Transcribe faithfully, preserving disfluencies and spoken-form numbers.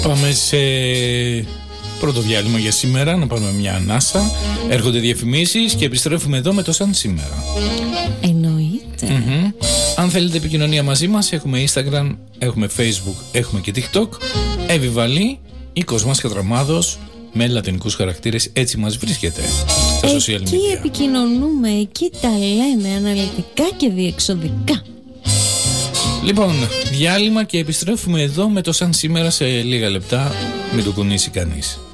Πάμε σε πρώτο διάλειμμα για σήμερα, να πάμε μια ανάσα. Έρχονται διαφημίσεις και επιστρέφουμε εδώ με το Σαν Σήμερα. Εννοείται. Mm-hmm. Αν θέλετε επικοινωνία μαζί μας, έχουμε Instagram, έχουμε Facebook, έχουμε και TikTok. Εύη Βαλή ή Κοσμάς Κατραμάδος, με λατινικούς χαρακτήρες, έτσι μας βρίσκεται στα social media. Εκεί επικοινωνούμε, εκεί τα λέμε αναλυτικά και διεξοδικά. Λοιπόν, διάλειμμα και επιστρέφουμε εδώ με το Σαν Σήμερα σε λίγα λεπτά, μην το κουνήσει κανείς.